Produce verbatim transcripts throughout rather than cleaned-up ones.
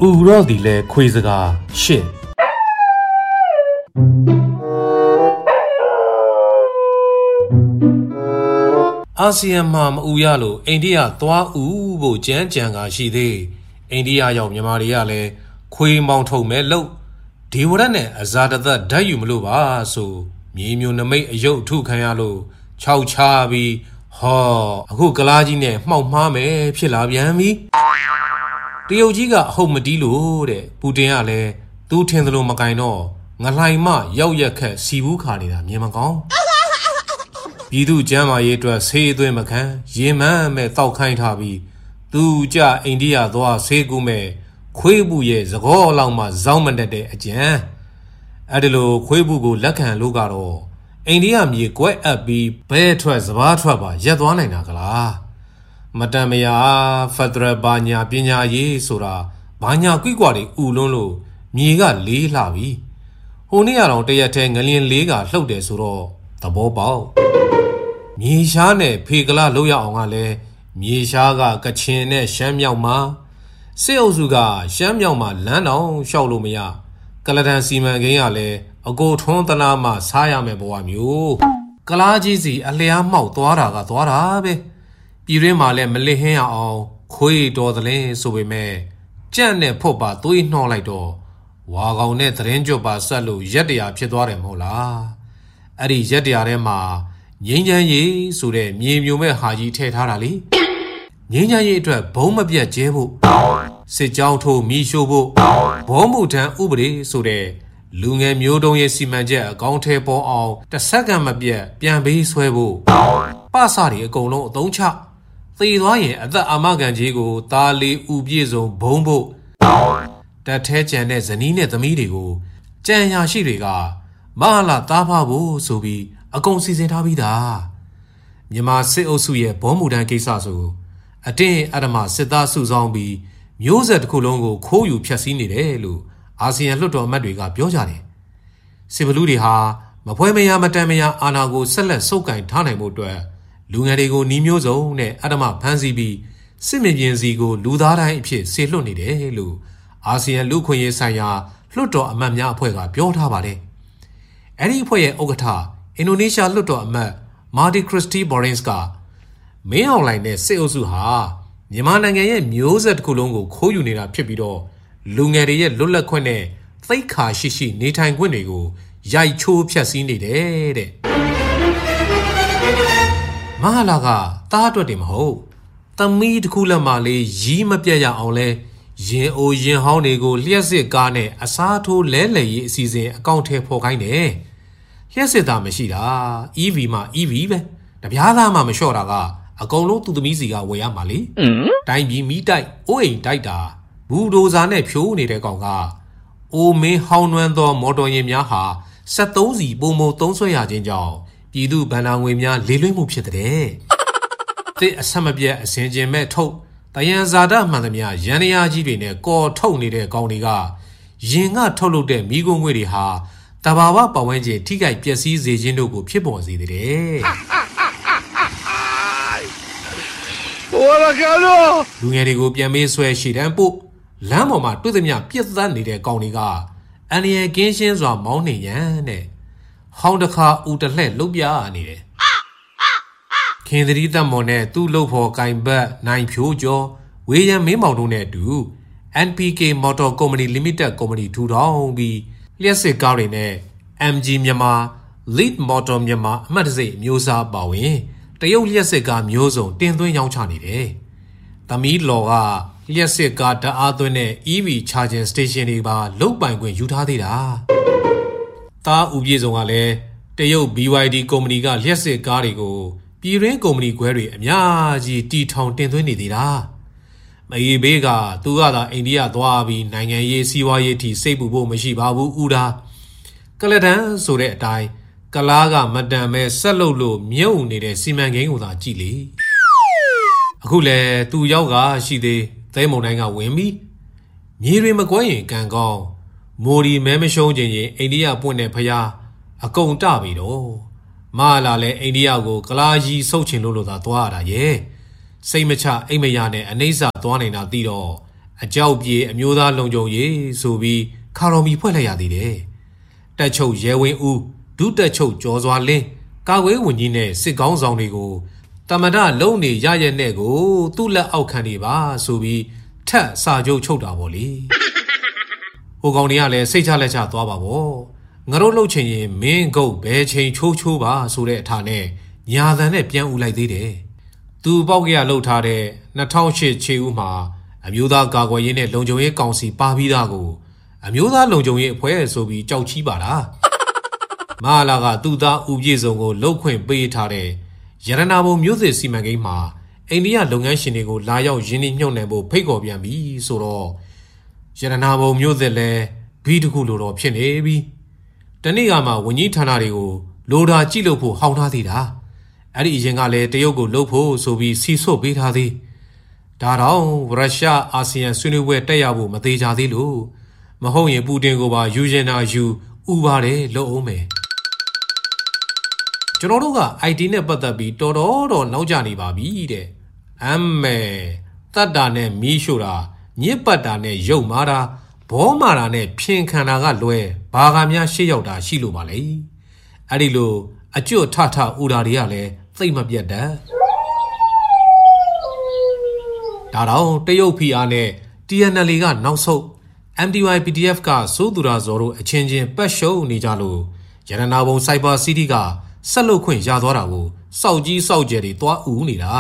ဥရောဒီလေခွေစကားရှစ်အာဆီယံမှာမအူရလို့အိန္ဒိယသွားဥဖို့ကြမ်းကြံကရှိသေးအိန္ဒိယရောက်မြန်မာတွေကလည်းခွေမောင်ထုံမဲ့လို့ဒီဝရနဲ့အဇာတသက်ဓာတ်ယူမလို့ပါဆိုမြေမျိုးနမိတ်အယုတ်ထုခံရလို့ခြောက်ချပြီးဟောအခုကလားကြီးနဲ့မှောက်မှားမယ်ဖြစ်လာပြန်ပြီတရုတ်ကြီးကအဟုတ်မတီးလို့တဲ့ပူတင်ကလည်းသူထင်သလိုမကင်တော့ငလှိုင်မရောက်ရက်ခက်စီဘူးခါနေတာမြင်မကောင်းပြည်သူကျမ်းမာရေးအတွက်ဆေးအသွင်းမခံရေမန်းမဲ့တောက်ခိုင်းထားပြီးသူကြအိန္ဒိယသွားဆေးကူးမဲ့ခွေးဘူးရဲ့သကောလောက်မှဇောင်းမတက်တဲ့အကျန်အဲ့ဒီလိုခွေးဘူးကိုလက်ခံလို့ကတော့အိန္ဒိယမြေကွဲအပ်ပြီးဘဲထွက်စဘာထွက်ပါရက်သွားနိုင်တာကလားမတန်မယာဖက်ဒရယ်ဘာညာပညာရေးဆိုတာဘာညာကွိကွာတွေဥလွန်းလို့မြေကလေးလှပြီဟိုနေ့ကတော့တရက်ထဲငလျင်လေးကလှုပ်တယ်ဆိုတော့သဘောပေါက်မြေရှားနဲ့ဖေကလလောက်ရအောင်ကလည်းမြေရှားကကချင်နဲ့ရှမ်းမြောက်မှာစစ်အုပ်စုကရှမ်းမြောက်မှာလမ်းတောင်လျှောက်လို့မရကလဒန်စီမံကိန်းကလည်းအကိုထွန်းသနာမှစားရမယ်ဘဝမျိုးကလားကြီးစီအလျားမှောက်သွားတာကသွားတာပဲပြည်ရင်းမှာလည်းမလစ်ဟင်းရအောင်ခွေးတော်သလင်းဆိုပေမဲ့ကြက်နဲ့ဖုတ်ပါသွေးနှောလိုက်တော့ဝါကောင်နဲ့သတင်းကြွပါဆက်လို့ရက်တရာဖြစ်သွားတယ်မဟုတ်လားအဲ့ဒီရက်တရာထဲမှာငိမ့်ချမ်းရေးဆိုတဲ့မြေမျိုးမဲ့ဟာကြီးထည့်ထားတာလေငိမ့်ချမ်းရေးအတွက်ဘုံမပြတ်ကျဲဖို့စစ်ကြောင်းထိုးမိရှို့ဖို့ဘောမှုထမ်းဥပဒေဆိုတဲ့လူငယ်မျိုးတုံးရဲ့စီမံချက်အကောင့်ထဲပေါ်အောင်တစ်စက္ကန့်မပြတ်ပြန်ပေးဆွဲဖို့ပစတွေအကုန်လုံးအသုံးချသေသွားရင်အသက်အာမခံကြီးကိုတာလီဥပြည့်စုံဘုံဖို့တက်ထဲကျန်တဲ့ဇနီးနဲ့သမီးတွေကိုကြံရရှိတွေကမဟာလာသားဖဖို့ဆိုပြီးအကုန်စီစဉ်ထားပြီးသားမြန်မာစစ်အုပ်စုရဲ့ဘောမှုတန်းကိစ္စဆိုအတင်းအဓမ္မစစ်သားစုဆောင်းပြီးမျိုးဆက်တစ်ခုလုံးကိုခိုးယူဖျက်ဆီးနေတယ်လို့အာဆီယံလွှတ်တော်အမတ်တွေကပြောကြတယ်စစ်ဘလူးတွေဟာမဖွဲမရမတန်မရအာဏာကိုဆက်လက်စုပ်ကိုင်ထားနိုင်မှုအတွက်လူငယ်တွေကိုနှီးမျိုးစုံနဲ့အဓမ္မဖမ်းဆီးပြီးစစ်မြေပြင်စီကိုလူသားတိုင်းအဖြစ်ဆေလွတ်နေတယ်လို့အာဆီယံလူခွင့်ရေးဆိုင်ရာလွှတ်တော်အမတ်များအဖွဲ့ကပြောထားပါတယ်အဲ့ဒီအဖွဲ့ရဲ့ဥက္ကဋ္ဌအင်ဒိုနီးရှားလွှတ်တော်အမတ်မာတီခရစ်စတီဘော်ရင်စ်ကမင်းအောင်လှိုင်နဲ့စစ်အုပ်စုဟာမြန်မာနိုင်ငံရဲ့မျိုးဆက်တစ်ခုလုံးကိုခိုးယူနေတာဖြစ်ပြီးတော့လူငယ်တွေရဲ့လွတ်လပ်ခွင့်နဲ့သိက္ခာရှိရှိနေထိုင်ခွင့်တွေကိုရိုက်ချိုးဖျက်ဆီးနေတယ်တဲ့မဟာလာကတားအတွက်တင်မဟုတ်သမီးတစ်ခုလက်မှလေးရီးမပြတ်ရအောင်လဲရင်အိုရင်ဟောင်းတွေကိုလျှက်စစ်ကားနဲ့အစားထိုးလဲလှယ်ရေးအစီအစဉ်အကောင့်ထဲပေါ်ခိုင်းတယ်လျှက်စစ်သားမရှိတာ အီးဗီ မှ အီးဗီ ပဲတပြားသားမှမလျှော့တာကအကုန်လုံးသူသမီးစီကဝယ်ရမှာလေတိုင်းပြည်မိတိုက်အိုးအိမ်တိုက်တာဘူဒိုဇာနဲ့ဖြိုးနေတဲ့ကောင်ကအိုမင်းဟောင်းနှွမ်းသောမော်တော်ယာဉ်များဟာစက်သုံးစီပုံမသုံးဆွဲရခြင်းကြောင့်ပြည်သူဗန္ဒာငွေများလေလွှင့်မှုဖြစ်တဲ့တစ်အဆက်မပြတ်အစင်ကျင်မဲ့ထုတ်တယံဇာတမှန်သမျှရန်ရရားကြီးတွေနဲ့ကော်ထုတ်နေတဲ့ကောင်တွေကရင်ကထုတ်လုပ်တဲ့မိဂုံငွေတွေဟာတဘာဝပတ်ဝန်းကျင်ထိခိုက်ပျက်စီးစေခြင်းတို့ကိုဖြစ်ပေါ်စေတဲ့လူငယ်တွေကိုပြန်မေးဆွဲရှေ့တန်းပို့လမ်းပေါ်မှာတွေ့သမျှပြစ်သတ်နေတဲ့ကောင်တွေကအန်ရယ်ကင်းရှင်းစွာမောင်းနေရန်တဲ့ဟောင်းတစ်ခါဦးတလှဲ့လှုပ်ပြနေတယ်ခင်သတိတမော်နဲ့သူ့လှုပ်ဖော်ကင်ဘတ်နိုင်ဖြိုးကျော်ဝေယံမင်းမောင်တို့နဲ့အတူ အန် ပီ ကေ Motor Company Limited Company ထူထောင်ပြီးလျှက်စစ်ကားတွေနဲ့ အမ် ဂျီ မြန်မာ Lead Motor မြန်မာအမှတ်တစိမျိုးစားပါဝင်တရုတ်လျှက်စစ်ကားမျိုးစုံတင်သွင်းရောင်းချနေတယ်။သမီးလော်ကလျှက်စစ်ကားဓာတ်အားသွင်းတဲ့ အီးဗီ Charging Station တွေပါလုတ်ပိုင်ခွင့်ယူထားသေးတာ။သားဦးပြေဆုံးကလည်းတရုတ် ဘီ ဝိုင် ဒီ ကုမ္ပဏီကလျှက်စစ်ကားတွေကိုပြည်ရင်းကုမ္ပဏီခွဲတွေအများကြီးတီထောင်တင်သွင်းနေသေးတာ။မအေးဘေးကသူကသာအိန္ဒိယသွားပြီးနိုင်ငံရေးစီးပွားရေးထိစိတ်ပူဖို့မရှိပါဘူးဦးတာ။ကလဒန်ဆိုတဲ့အတိုင်းကလားကမတန်မဲဆက်လုပ်လို့မြုပ်နေတဲ့စီမံကိန်းကိုသာကြည့်လေအခုလဲသူရောက်ကရှိသေးသဲမုံတိုင်းကဝင်ပြီးမြေတွေမကွဲရင်ကံကောင်းမိုဒီမဲမရှုံးခြင်းရင်အိန္ဒိယပွင့်တဲ့ဖျားအကုန်တပြီတော့မလာလဲအိန္ဒိယကိုကလားကြီးဆုတ်ချင်လို့လို့သာသွားရတာရဲ့စိတ်မချအိမ်မရနဲ့အနှိမ့်စာသွားနေတာသိတော့အကြောက်ပြေအမျိုးသားလုံခြုံရေးဆိုပြီးခါတော်မီဖွဲ့လိုက်ရသေးတယ်တက်ချုပ်ရဲဝင်းဦးဒုတက်ချုပ်ကျော်စွာလင်းကာကွယ်ဝင်ကြီးနဲ့စစ်ကောင်းဆောင်တွေကိုတမဒလုံနေရရဲ့နဲ့ကိုသူ့လက်အောက်ခံနေပါဆိုပြီးထက်စာချုပ်ချုပ်တာပေါ့လေဟိုကောင်တွေကလည်းစိတ်ချလက်ချသွားပါပေါ့ငါတို့လှုပ်ချင်ရင်မင်းကုတ်ဘဲချိန်ချိုးချိုးပါဆိုတဲ့အထာနဲ့ညာသံနဲ့ပြန်ဦးလိုက်သေးတယ်သူပေါက်ကရလှုပ်ထားတဲ့၂၀၀၈ခြေဦးမှာအမျိုးသားကာကွယ်ရေးနဲ့လုံခြုံရေးကောင်စီပါပြီးသားကိုအမျိုးသားလုံခြုံရေးအဖွဲ့ဆိုပြီးကြောက်ချီးပါလားမဟာလာကသူ့သားဦးပြေဆုံးကိုလှုပ်ခွင့်ပေးထားတဲ့ရတနာဘုံမြို့စစ်စီမံကိန်းမှာအိန္ဒိယလုပ်ငန်းရှင်တွေကိုလာရောက်ရင်းနှီးမြှုပ်နှံဖို့ဖိတ်ခေါ်ပြန်ပြီဆိုတော့ရတနာဘုံမြို့စစ်လည်းဘီတခုလိုတော့ဖြစ်နေပြီတနေ့ကမှဝန်ကြီးဌာနတွေကိုလိုတာကြည့်လို့ဖို့ဟောင်းထားသေးတာအဲ့ဒီအရင်ကလည်းတရုတ်ကိုလှုပ်ဖို့ဆိုပြီးစီဆွတ်ပေးထားသေးဒါတော့ရုရှားအာဆီယံဆွေးနွေးပွဲတက်ရဖို့မသေးကြသေးလို့မဟုတ်ရင်ပူတင်ကိုပါယူရင်တာယူဥပါတယ်လို့အောင်မယ်ကျွန်တော်တို့က အိုက်တီ နဲ့ပတ်သက်ပြီးတော်တော်တော်နောက်ကျနေပါပြီတဲ့အမဲတတ်တာနဲ့မီးရှို့တာညစ်ပတ်တာနဲ့ရုပ်မာတာဘောမာတာနဲ့ဖြင်ခံတာကလွဲဘာကများရှေ့ရောက်တာရှိလို့ပါလေအဲ့ဒီလိုအကျွတ်ထထဥတာတွေကလည်းသိမပြတ်တတ်ဒါတော့တရုတ်ဖီအားနဲ့ တီ အန် အယ် အေ ကနောက်ဆုတ် အမ် တီ ဝိုင် ပီ တီ အက်ဖ် ကစိုးသူရဇော်တို့အချင်းချင်းပတ်ရှုံနေကြလို့ရတနာဘုံစိုက်ဘာစီးတီးကဆက်လုပ်ခွင့်ရသွားတာကိုစောက်ကြီးစောက်ကျယ်တွေသွားဦးနေတာ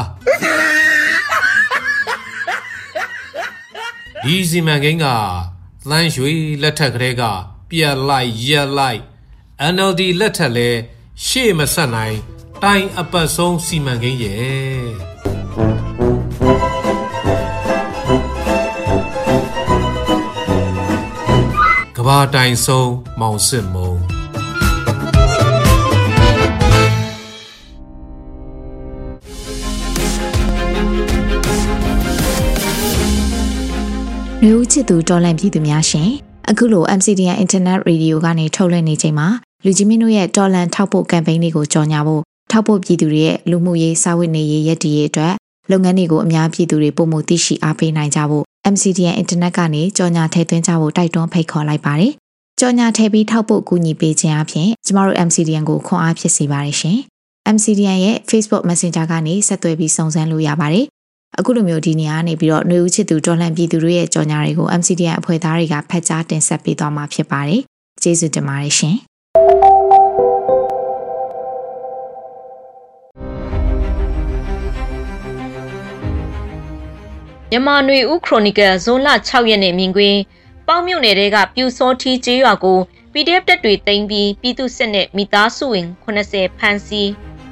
ဒီစီမံကိန်းကသန်းရွှေလက်ထက်ကလေးကပြက်လိုက်ရက်လိုက် အန် အယ် ဒီ လက်ထက်လဲရှေ့မဆက်နိုင်တိုင်အပတ်ဆုံးစီမံကိန်းရဲ့ကဘာတိုင်ဆုံးမောင်စစ်မုံမျိုးချစ်သူတော်လန့်ပြည်သူများရှင်အခုလို အမ် စီ ဒီ အန် Internet Radio ကနေထုတ်လွှင့်နေချိန်မှာလူကြီးမင်းတို့ရဲ့တော်လန့်ထောက်ပို့ကမ်ပိန်းလေးကိုကြော်ညာဖို့ထောက်ပို့ပြည်သူတွေရဲ့လူမှုရေးစာဝတ်နေရေးရည်တည်ရေးအတွက်လုပ်ငန်းတွေကိုအများပြည်သူတွေပုံမှုသိရှိအားပေးနိုင်ကြဖို့ အမ် စီ ဒီ အန် Internet ကနေကြော်ညာထည့်သွင်းကြဖို့တိုက်တွန်းဖိတ်ခေါ်လိုက်ပါတယ်ကြော်ညာထည့်ပြီးထောက်ပို့ကူညီပေးခြင်းအပြင်ကျမတို့ အမ် စီ ဒီ အန် ကိုခွန်အားဖြစ်စေပါတယ်ရှင် အမ် စီ ဒီ အန် ရဲ့ Facebook Messenger ကနေဆက်သွယ်ပြီးစုံစမ်းလို့ရပါတယ်အခုလိုမျိုးဒီနေရာနေပြီးတော့ຫນွေဦးချစ်သူတော်လှန်ပြည်သူတွေရဲ့ကြော်ညာတွေကို အမ် စီ ဒီ အန် အဖွဲ့သားတွေကဖတ်ကြားတင်ဆက်ပေးသွားမှာဖြစ်ပါတယ်။ကျေးဇူးတင်ပါတယ်ရှင်။မြန်မာຫນွေဦးခရိုနီကယ်ဇွန်လ၆ရက်နေ့မြင်ကွင်းပေါင်းမြို့နယ်တွေကပြူစောထီးကျေးရွာကို ပီ ဒီ အက်ဖ် တပ်တွေသိမ်းပြီးပြည်သူစစ်နဲ့မိသားစုဝင်၇၀ဖမ်းဆီး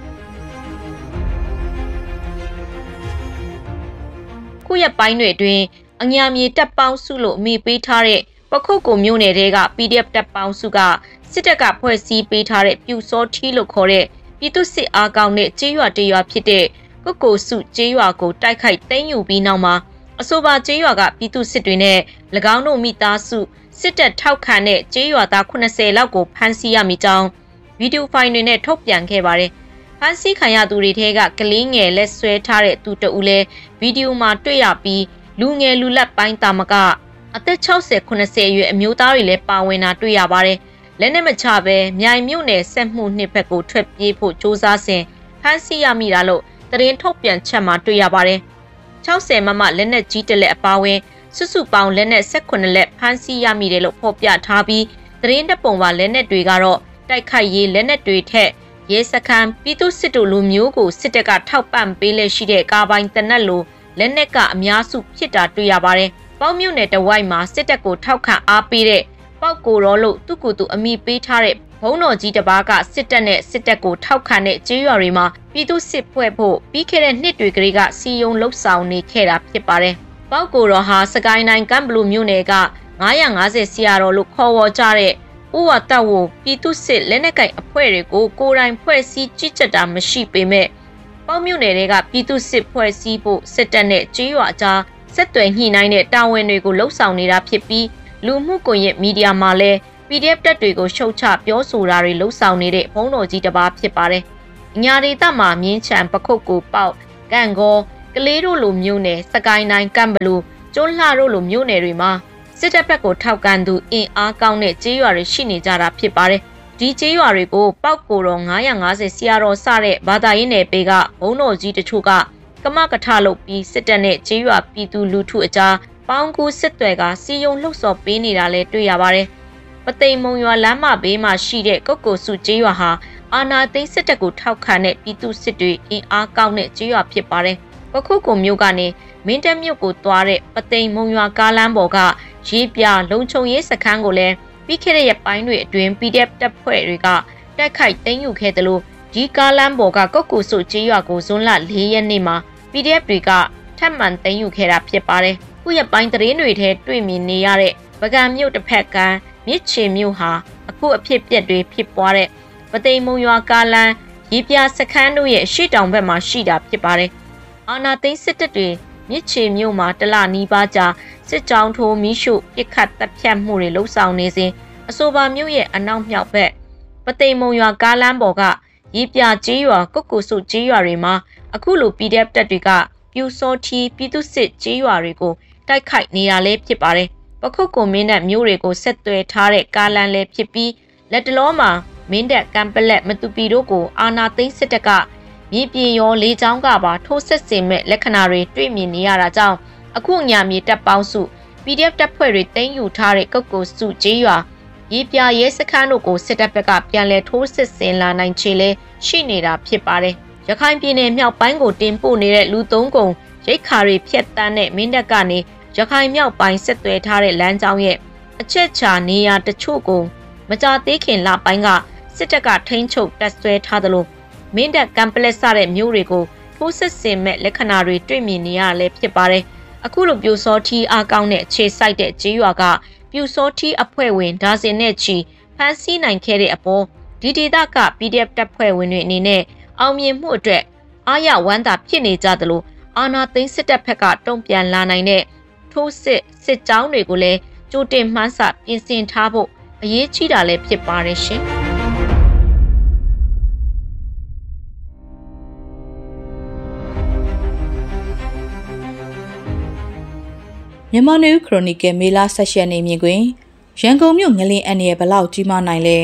ခုရက်ပိုင်းတွေအတွင်းအညာမြေတပ်ပေါင်းစုလို့အမည်ပေးထားတဲ့ပခုတ်ကိုမြို့နယ်တွေက ပီ ဒီ အက်ဖ် တပ်ပေါင်းစုကစစ်တပ်ကဖွဲ့စည်းပေးထားတဲ့ပြူစောထီးလို့ခေါ်တဲ့ပြည်သူစစ်အားကောင်းတဲ့ကျေးရွာတရွာဖြစ်တဲ့ကုတ်ကိုစုကျေးရွာကိုတိုက်ခိုက်သိမ်းယူပြီးနောက်မှာအဆိုပါကျေးရွာကပြည်သူစစ်တွေနဲ့၎င်းတို့မိသားစုစစ်တပ်ထောက်ခံတဲ့ကျေးရွာသား၇၀လောက်ကိုဖမ်းဆီးရမိကြောင်းဗီဒီယိုဖိုင်တွေနဲ့ထုတ်ပြန်ခဲ့ပါတယ်။ဖမ်းဆီးခံရသူတွေထဲကကလေးငယ်လက်ဆွဲထားတဲ့သူတဦးလည်းဗီဒီယိုမှာတွေ့ရပြီးလူငယ်လူလက်ပိုင်းတာမကအသက်၆၀ ၇၀အရွယ်အမျိုးသားတွေလည်းပါဝင်တာတွေ့ရပါတယ်။လက်နက်မချဘဲမြိုင်မြို့နယ်ဆက်မှုနှစ်ဘက်ကိုထွက်ပြေးဖို့စ조사စဉ်ဖမ်းဆီးရမိတာလို့သတင်းထုတ်ပြန်ချက်မှာတွေ့ရပါတယ်။၆၀မမလက်နက်ကြီးတလက်အပါဝင်စုစုပေါင်းလက်နက်၁၈လက်ဖမ်းဆီးရမိတယ်လို့ဖော်ပြထားပြီးသတင်းတပ်ပုံပါလက်နက်တွေကတော့တိုက်ခိုက်ရေးလက်နက်တွေထက်ရဲစခန်းပြည်သူစစ်တို့လိုမျိုးကိုစစ်တပ်ကထောက်ပံ့ပေးလက်ရှိတဲ့ကားပိုင်းတနက်လိုလက်နက်ကအများစုဖြစ်တာတွေ့ရပါတယ်။ပေါင်းမြို့နယ်တဝိုက်မှာစစ်တပ်ကိုထောက်ခံအားပေးတဲ့ပေါက်ကိုရောလို့သူ့ကိုယ်သူအမိပေးထားတဲ့ဘုံတော်ကြီးတစ်ပါးကစစ်တပ်နဲ့စစ်တပ်ကိုထောက်ခံတဲ့ကျေးရွာတွေမှာပြည်သူစစ်ဖွဲ့ဖို့ပြီးခဲ့တဲ့နှစ်တွေကလေးကစီယုံလှုပ်ဆောင်နေခဲ့တာဖြစ်ပါတယ်။ပေါက်ကိုရောဟာစကိုင်းတိုင်းကမ်ဘလူမြို့နယ်က၅၅၀စီယာတော်လို့ခေါ်ဝေါ်ကြတဲ့ဥဝတဝပြည်သူစစ်လက်နက်ကိုင်အဖွဲ့တွေကိုကိုယ်တိုင်ဖွဲ့စည်းကြီးကြပ်တာမရှိပေမဲ့ပေါင်းမြို့နယ်တွေကပြည်သူစစ်ဖွဲ့စည်းဖို့စစ်တပ်နဲ့ကျေးရွာကြားဆက်သွယ်ညှိနှိုင်းတဲ့တာဝန်တွေကိုလှုပ်ဆောင်နေတာဖြစ်ပြီးလူမှုကွန်ရက်မီဒီယာမှာလည်း ပီ ဒီ အက်ဖ် တပ်တွေကိုရှုတ်ချပြောဆိုတာတွေလှုပ်ဆောင်နေတဲ့ဘုံတော်ကြီးတစ်ပါးဖြစ်ပါတယ်။အညာဒေသမှာမြင်းချံပခုတ်ကိုပေါက်ကန်ကောကလေးတို့လိုမျိုးနယ်စကိုင်းတိုင်းကမ်ဘလူကျွန်းလှတို့လိုမြို့နယ်တွေမှာစစ်တပ်ဘက်ကိုထောက်ကန်သူအင်အားကောင်းတဲ့ကျေးရွာတွေရှိနေကြတာဖြစ်ပါတယ်။ဒီကျေးရွာတွေကိုပောက်ကိုတော်nine fiftyဆရာတော်စတဲ့ဘာသာရေးနယ်ပေကဘုံတော်ကြီးတချို့ကကမကထလုပ်ပြီးစစ်တပ်နဲ့ကျေးရွာပြည်သူလူထုအကြားပေါင်းကူးစစ်သွဲကစီယုံလှုပ်ဆော်ပေးနေတာလည်းတွေ့ရပါတယ်။ပသိမ်မုံရွာလမ်းမဘေးမှာရှိတဲ့ကုတ်ကိုစုကျေးရွာဟာအာနာသိန်းစစ်တပ်ကိုထောက်ခံတဲ့ပြည်သူစစ်တွေအင်အားကောင်းတဲ့ကျေးရွာဖြစ်ပါတယ်။ပခုတ်ကုံမြို့ကနေမင်းတပ်မြို့ကိုသွားတဲ့ပသိမ်မုံရွာကားလမ်းပေါ်ကရေးပြလုံခြုံရေးစခန်းကိုလည်းပြီးခဲ့တဲ့ရက်ပိုင်းတွေအတွင်း P D F တပ်ဖွဲ့တွေကတိုက်ခိုက်သိမ်းယူခဲ့တယ်လို့ဒီကားလမ်းပေါ်ကကုတ်ကိုစုကျေးရွာကိုဇွန်လfourရက်နေ့မှာ P D F တွေကထပ်မံသိမ်းယူခဲ့တာဖြစ်ပါတယ်။ခုရက်ပိုင်းသတင်းတွေထဲတွေ့မြင်နေရတဲ့ပကံမြို့တစ်ဖက်ကမ်းမြစ်ချေမြို့ဟာအခုအဖြစ်ပြက်တွေဖြစ်ပွားတဲ့ပသိမ်မုံရွာကားလမ်းရေးပြစခန်းတို့ရဲ့ရှေ့တောင်ဘက်မှာရှိတာဖြစ်ပါတယ်။အာနာသိန်းစစ်တပ်တွေမြစ်ချေမြို့မှာတလနီးပါးကြာစစ်ကြောင်းထိုးမီးရှို့ပစ်ခတ်တပ်ဖြတ်မှုတွေလှုပ်ဆောင်နေစဉ်အဆိုပါမြို့ရဲ့အနောက်မြောက်ဘက်ပသိမ်မုံရွာကားလမ်းပေါ်ကရေးပြကျေးရွာကုတ်ကိုစုကျေးရွာတွေမှာအခုလို P D F တပ်တွေကပြူစောထီပြည်သူစစ်ကျေးရွာတွေကိုတိုက်ခိုက်နေရလဲဖြစ်ပါတယ်။ပခုတ်ကုံမင်းတပ်မြို့တွေကိုဆက်သွယ်ထားတဲ့ကားလမ်းလည်းဖြစ်ပြီးလက်တလောမှာမင်းတပ်ကံပလက်မတူပီတို့ကိုအာနာသိန်းစစ်တပ်ကမြေပြင်ရောလေကြောင်းကပါထိုးစစ်ဆင်မဲ့လက္ခဏာတွေတွေ့မြင်နေရတာကြောင့်အခုညမြေတပ်ပေါင်းစု P D F တပ်ဖွဲ့တွေတင်းယူထားတဲ့ကုတ်ကိုစုကျေးရွာရေးပြရဲစခန်းတို့ကိုစစ်တပ်ဘက်ကပြန်လည်ထိုးစစ်ဆင်လာနိုင်ချေလဲရှိနေတာဖြစ်ပါတယ်။ရခိုင်ပြည်နယ်မြောက်ပိုင်းကိုတင်ပို့နေတဲ့လူသုံးကုန်ရိတ်ခါတွေဖျက်တမ်းတဲ့မင်းတပ်ကနေရခိုင်မြောက်ပိုင်းဆက်သွယ်ထားတဲ့လမ်းကြောင်းရဲ့အချက်ချာနေရာတချို့ကိုမကြသေးခင်လပိုင်းကစစ်တပ်ကထိန်းချုပ်တပ်ဆွဲထားသလိုမင်းတပ်ကံပလက်စတဲ့မြို့တွေကိုထိုးစစ်ဆင်မဲ့လက္ခဏာတွေတွေ့မြင်နေရလဲဖြစ်ပါတယ်။အခုလိုပြူစောထီအားကောင်းတဲ့ခြေစိုက်တဲ့ကျေးရွာကပြူစောထီအဖွဲ့ဝင်ဒါဇင်နဲ့ချီဖမ်းဆီးနိုင်ခဲ့တဲ့အပေါ်ဒီဒေသက P D F တပ်ဖွဲ့ဝင်တွေအနေနဲ့အောင်မြင်မှုအတွက်အားရဝမ်းသာဖြစ်နေကြသလိုအာနာသိန်းစစ်တပ်ဘက်ကတုံ့ပြန်လာနိုင်တဲ့ထိုးစစ်စစ်ကြောင်းတွေကိုလည်းကြိုတင်မှန်းဆပြင်ဆင်ထားဖို့အရေးကြီးတာလည်းဖြစ်ပါတယ်ရှင်။မြန်မာနယူးခရိုနီကယ်မေလeightရက်နေ့မြင်ကွင်းရန်ကုန်မြို့ငလင်းအန်ရဲ့ဘလောက်ကြီးမားနိုင်လဲ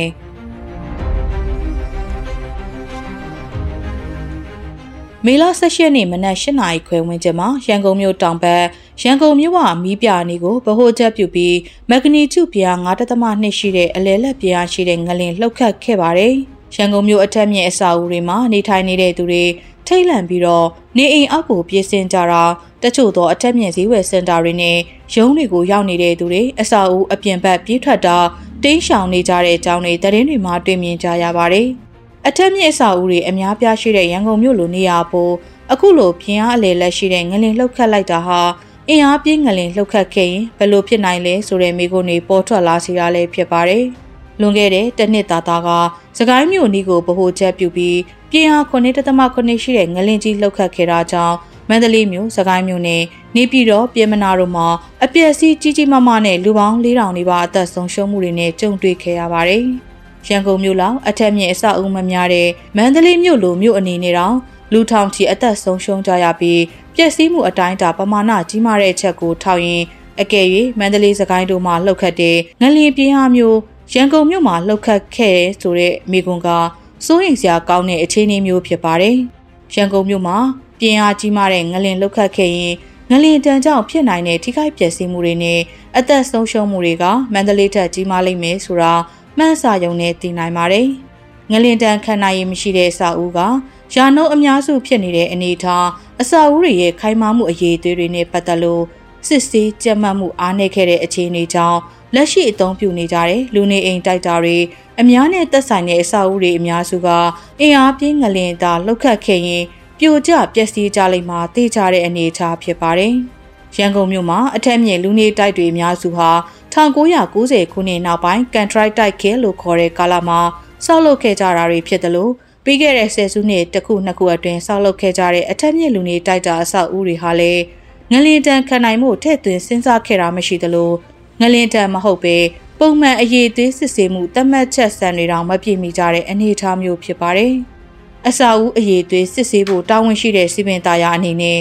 မေလeightရက်နေ့မနက်eightနာရီခွဲဝန်းကျင်မှာရန်ကုန်မြို့တောင်ဘက်ရန်ကုန်မြို့ဝမီးပြနေကိုဗဟိုချက်ပြုပြီးမက်ဂနီကျူပြားfive point twoရှိတဲ့အလဲလက်ပြားရှိတဲ့ငလင်လှုပ်ခတ်ခဲ့ပါတယ်ရန်ကုန်မြို့အထက်မြင့်အဆောက်အဦတွေမှာနေထိုင်နေတဲ့သူတွေထိတ်လန့်ပြီးတော့နေအိမ်အောက်ကိုပြေးဆင်းကြတာတချို့သောအထက်မြင့်ဈေးဝယ်စင်တာတွေနဲ့ရုံးတွေကိုရောက်နေတဲ့သူတွေအဆောက်အဦအပြင်ဘက်ပြေးထွက်တာတင်းရှောင်နေကြတဲ့အကြောင်းတွေသတင်းတွေမှာတွေ့မြင်ကြရပါတယ်အထက်မြင့်အဆောက်အဦတွေအများပြားရှိတဲ့ရန်ကုန်မြို့လိုနေရာပေါ်အခုလိုပြင်းအားအလေလက်ရှိတဲ့ငလင်လှုပ်ခတ်လိုက်တာဟာအင်အားပြင်းငလင်လှုပ်ခတ်ခဲ့ရင်ဘယ်လိုဖြစ်နိုင်လဲဆိုတဲ့မိကုန်းတွေပေါ်ထွက်လာစေရလဲဖြစ်ပါတယ်လွန်ခဲ့တဲ့တစ်နှစ်သားသားကစကိုင်းမြို့နီးကိုဗဟိုချက်ပြုပြီးပြင်းအားseven point eightရှိတဲ့ငလင်ကြီးလှုပ်ခတ်ခဲ့တာကြောင့်မန္တလေးမြို့စကိုင်းမြို့နဲ့နေပြည်တော်ပြည်မနာတို့မှာအပျက်စီးကြီးကြီးမားမားနဲ့လူပေါင်းfour thousandနီးပါးအသက်ဆုံးရှုံးမှုတွေနဲ့ကြုံတွေ့ခဲ့ရပါတယ်။ရန်ကုန်မြို့လောက်အထက်မြင့်အဆောက်အဦမများတဲ့မန္တလေးမြို့လိုမြို့အနေနဲ့တောင်လူထောင်ချီအသက်ဆုံးရှုံးကြရပြီးပျက်စီးမှုအတိုင်းအတာပမာဏကြီးမားတဲ့အချက်ကိုထောက်ရင်အကယ်၍မန္တလေးစကိုင်းတို့မှာလှုပ်ခတ်တဲ့ငလျင်ပြင်းအားမျိုးရန်ကုန်မြို့မှာလှုပ်ခတ်ခဲ့ဆိုတဲ့မိကွန်းကစိုးရိမ်စရာကောင်းတဲ့အခြေအနေမျိုးဖြစ်ပါတယ်။ရန်ကုန်မြို့မှာပြင်းအားကြီးမားတဲ့ငလျင်လှုပ်ခတ်ခဲ့ရင်ငလျင်တန်းကြောင့်ဖြစ်နိုင်တဲ့ထိခိုက်ပျက်စီးမှုတွေနဲ့အသက်ဆုံးရှုံးမှုတွေကမန္တလေးထက်ကြီးမားလိမ့်မယ်ဆိုတာမှန်းဆရုံနဲ့သိနိုင်ပါတယ်။ငလျင်တန်းခံနိုင်ရမရှိတဲ့အဆောက်အဦကရာနှုန်းအများစုဖြစ်နေတဲ့အနေအထားအဆောက်အဦတွေရဲ့ခိုင်မာမှုအရေးအသွေးတွေနဲ့ပတ်သက်လို့စစ်ဆေးကြက်မှတ်မှုအားနည်းခဲ့တဲ့အခြေအနေကြောင့်လက်ရှိအသုံးပြုနေကြတဲ့လူနေအိမ်တိုက်တာတွေအများနဲ့သက်ဆိုင်တဲ့အဆောက်အဦတွေအများစုကအင်အားပြင်းငလျင်သာလှုပ်ခတ်ခဲ့ရင်ပြိုကျပျက်စီးကြလိမ့်မှာသိကြတဲ့အနေအထားဖြစ်ပါတယ်။ရန်ကုန်မြို့မှာအထက်မြင့်လူနေတိုက်တွေအများစုဟာnineteen ninetyခုနှစ်နောက်ပိုင်းကန်ထရိုက်တိုက်ခဲလို့ခေါ်တဲ့ကာလမှာဆောက်လုပ်ခဲ့ကြတာတွေဖြစ်တယ်လို့ပြီးခဲ့တဲ့ဆယ်စုနှစ်တစ်ခုနှစ်ခုအတွင်းဆောက်လုပ်ခဲ့ကြတဲ့အထက်မြင့်လူနေတိုက်တာအဆောက်အဦတွေဟာလည်းငလျင်တန်းခံနိုင်မှုထည့်သွင်းစဉ်းစားခဲ့တာမရှိသလိုငလျင်တန်းမဟုတ်ပဲပုံမှန်အရေးသွေးစစ်ဆေးမှုသတ်မှတ်ချက်စံတွေတောင်မပြည့်မီကြတဲ့အနေအထားမျိုးဖြစ်ပါတယ်။အဆောက်အဦအရေးသွေးစစ်ဆေးဖို့တာဝန်ရှိတဲ့စီပင်သားရအနေနဲ့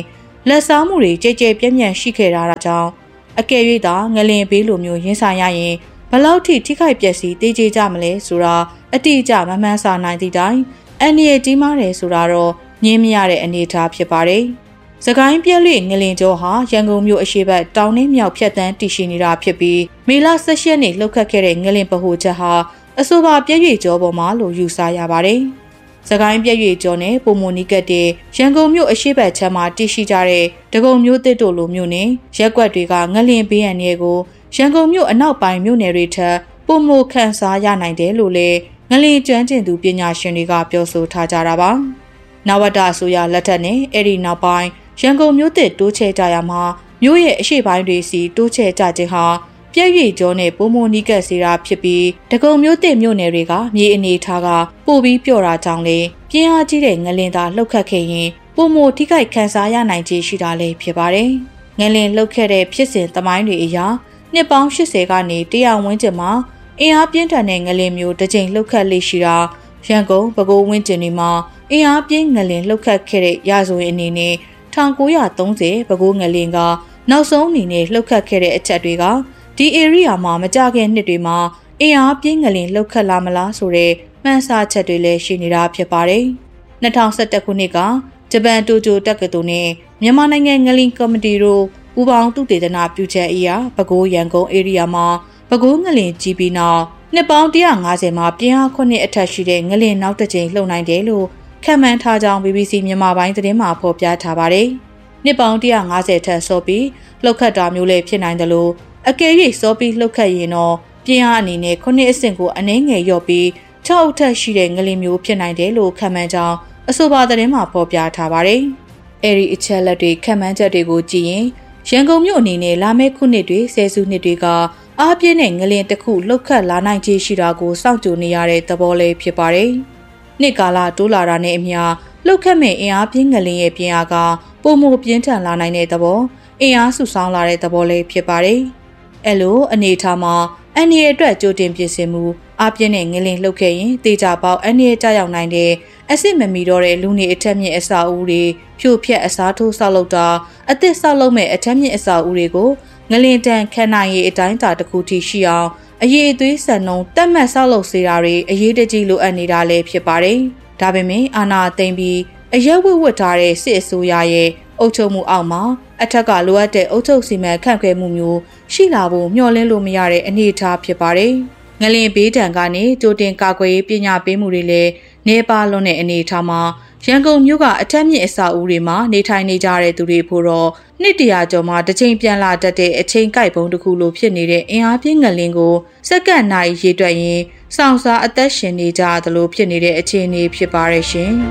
လက်စားမှုတွေကြဲကြဲပြန့်ပြန့်ရှိခဲ့တာကြောင့်အကယ်၍သာငလင်ဘေးလိုမျိုးရင်းဆိုင်ရရင်ဘလောက်ထိထိခိုက်ပျက်စီးတေးကြကြမလဲဆိုတာအတိအကျမမှန်းဆနိုင်သည့်တိုင်အန်ရီကြီးမားတယ်ဆိုတာတော့ညင်းမရတဲ့အနေအထားဖြစ်ပါတယ်။စကိုင်းပြက်လေးငလင်ကျော်ဟာရန်ကုန်မြို့အရှေ့ဘက်တောင်နှင်းမြောက်ဖြတ်တန်းတည်ရှိနေတာဖြစ်ပြီးမေလ၁၈ရက်နေ့လှုပ်ခတ်ခဲ့တဲ့ငလင်ပဟိုချက်ဟာအဆိုပါပြက်ရွေကျော်ပေါ်မှာလို့ယူဆရပါတယ်။စကိုင်းပြက်ရွေကျော်နဲ့ပုံမနီကတ်တဲ့ရန်ကုန်မြို့အရှေ့ဘက်ခြမ်းမှာတည်ရှိကြတဲ့ဒဂုံမြို့တစ်တို့လိုမျိုးနဲ့ရက်ကွက်တွေကငလင်ဘေးရန်တွေကိုရန်ကုန်မြို့အနောက်ပိုင်းမြို့နယ်တွေထက်ပုံမခန့်စားရနိုင်တယ်လို့လည်းငလင်ကျွမ်းကျင်သူပညာရှင်တွေကပြောဆိုထားကြတာပါ။နဝတအစိုးရလက်ထက်နဲ့အဲ့ဒီနောက်ပိုင်းရန်ကုန်မြို့တစ်တိုးချဲ့ကြရမှာမြို့ရဲ့အရှိပိုင်းတွေစီတိုးချဲ့ကြခြင်းဟာပြည့်ရည်ကျော်နဲ့ပုံမနီကတ်စီတာဖြစ်ပြီးဒဂုံမြို့တစ်မြို့နယ်တွေကမြေအနေထားကပို့ပြီးပြော့တာကြောင့်လေပြင်းအားကြီးတဲ့ငလင်သာလှုပ်ခတ်ခဲ့ရင်ပုံမထိခိုက်ခံစားရနိုင်ခြေရှိတာလည်းဖြစ်ပါတယ်။ငလင်လှုပ်ခဲ့တဲ့ဖြစ်စဉ်သမိုင်းတွေအရာနှစ်ပေါင်း၈၀ကနေတရာဝန်းကျင်မှာအင်အားပြင်းထန်တဲ့ငလင်မျိုးတစ်ကြိမ်လှုပ်ခတ်လေးရှိတာရန်ကုန်ပဲခူးဝန်းကျင်တွေမှာအင်အားပြင်းငလင်လှုပ်ခတ်ခဲ့တဲ့ရာဇဝင်အနေနဲ့၁၉၃၀ပဲခူးငလင်ကနောက်ဆုံးအနေနဲ့လှုပ်ခတ်ခဲ့တဲ့အချက်တွေကဒီ area မှာမကြခင်နှစ်တွေမှာအင်အားပြင်းငလင်လှုပ်ခတ်လာမလားဆိုတဲ့မှန်းဆချက်တွေလည်းရှိနေတာဖြစ်ပါတယ်။၂၀၁၁ခုနှစ်ကဂျပန်တိုကျိုတက္ကသိုလ်နဲ့မြန်မာနိုင်ငံငလင်ကော်မတီတို့ပူးပေါင်းသုတေသနပြုချက်အရပဲခူးရန်ကုန် area မှာပဲခူးငလင်ကြီးပြီးနောက်နှစ်ပေါင်း၁၅၀မှာပြင်းအားခုနှစ်အထက်ရှိတဲ့ငလင်နောက်တစ်ကြိမ်လှုပ်နိုင်တယ်လို့ခန့်မှန်းထားကြောင်း ဘီဘီစီ မြန်မာပိုင်းသတင်းမှာဖော်ပြထားပါတယ်။နှစ်ပေါင်း၁၅၀ထက်စောပြီးလှုပ်ခတ်တာမျိုးလည်းဖြစ်နိုင်တယ်လို့အကယ်၍စောပြီးလှုပ်ခတ်ရင်တော့ပြင်းအားအနေနဲ့ခုနှစ်အဆင့်ကိုအနည်းငယ်လျော့ပြီး၆အထက်ရှိတဲ့ငလင်မျိုးဖြစ်နိုင်တယ်လို့ခန့်မှန်းကြောင်းအဆိုပါသတင်းမှာဖော်ပြထားပါတယ်။အဲဒီအချက်လက်တွေခန့်မှန်းချက်တွေကိုကြည့်ရင်ရန်ကုန်မြို့အနေနဲ့လာမယ့်ခုနှစ်တွေဆယ်စုနှစ်တွေကအားပြင်းတဲ့ငလင်တစ်ခုလှုပ်ခတ်လာနိုင်ခြေရှိတာကိုစောင့်ကြိုနေရတဲ့သဘောလေးဖြစ်ပါတယ်။နှစ်ကာလတိုးလာတာနဲ့အမျှလှုပ်ခတ်မဲ့အင်အားပြင်းငလင်ရဲ့ပြင်းအားကပုံမှုပြင်းထန်လာနိုင်တဲ့သဘောအင်အားစုဆောင်းလာတဲ့သဘောလေးဖြစ်ပါတယ်။အဲလိုအနေထားမှာအန်ဒီရဲ့အတွက်ကြိုတင်ပြင်ဆင်မှုအားပြင်းတဲ့ငလင်လှုပ်ခဲ့ရင်တေချာပေါက်အန်ဒီရဲ့ကြောက်ရောက်နိုင်တဲ့အစစ်မမီတော့တဲ့လူနေအထက်မြင့်အစာအုပ်တွေဖြိုဖျက်အစားထိုးဆောက်လုပ်တာအသစ်ဆောက်လုပ်မဲ့အထက်မြင့်အစာအုပ်တွေကိုငလင်တန်ခန့်နိုင်ရေးအတိုင်းအတာတစ်ခုထိရှိအောင်အရေးအသွေးစံနှုန်းတက်မှတ်ဆောက်လုပ်စေတာတွေအရေးတကြီးလိုအပ်နေတာလည်းဖြစ်ပါတယ်။ဒါပေမဲ့အာဏာသိမ်းပြီးအရက်ဝတ်ဝတ်ထားတဲ့စစ်အစိုးရရဲ့အုပ်ချုပ်မှုအောက်မှာအထက်ကလိုအပ်တဲ့အုပ်ချုပ်စီမံခန့်ခွဲမှုမျိုးရှိလာဖို့မျှော်လင့်လို့မရတဲ့အနေအထားဖြစ်ပါတယ်။ငလင်ဘေးဒဏ်ကနေကြိုတင်ကာကွယ်ရေးပညာပေးမှုတွေလည်းနေပါလွန်တဲ့အနေအထားမှာရန်ကုန်မြို့ကအထက်မြင့်အဆောက်အဦတွေမှာနေထိုင်နေကြတဲ့သူတွေဖို့တော့နှစ်တရာကျော်မှတစ်ချိန်ပြန်လာတတ်တဲ့အချိန်ကိုက်ပုံတစ်ခုလိုဖြစ်နေတဲ့အင်အားပြင်းငလင်ကိုစက္ကန့်နိုင်ရေတွက်ရင်စောင့်စားအသက်ရှင်နေကြသလိုဖြစ်နေတဲ့အခြေအနေဖြစ်ပါရဲ့ရှင်။